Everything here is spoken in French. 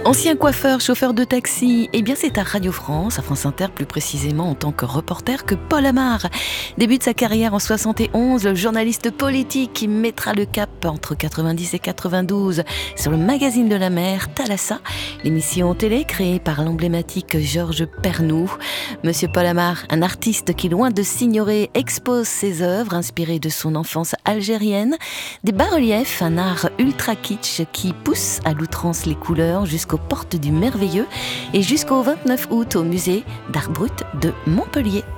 Ancien coiffeur, chauffeur de taxi, eh bien c'est à Radio France, à France Inter plus précisément en tant que reporter, que Paul Amar débute sa carrière en 71. Le journaliste politique qui mettra le cap entre 90 et 92 sur le magazine de la mer, Thalassa, l'émission télé créée par l'emblématique Georges Pernou. Monsieur Paul Amar, un artiste qui, loin de s'ignorer, expose ses œuvres inspirées de son enfance algérienne, des bas-reliefs, un art ultra kitsch qui pousse à l'outrance les couleurs jusqu'aux portes du merveilleux et jusqu'au 29 août au musée d'art brut de Montpellier.